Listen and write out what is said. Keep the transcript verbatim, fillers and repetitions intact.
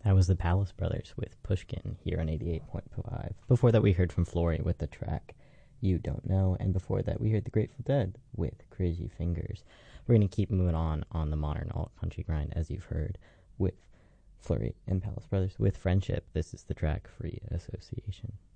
That was the Palace Brothers with Pushkin here on eighty-eight point five. Before that, we heard from Flory with the track You Don't Know. And before that, we heard the Grateful Dead with Crazy Fingers. We're going to keep moving on on the modern alt-country grind, as you've heard, with Flory and Palace Brothers with Friendship. This is the track Free Association.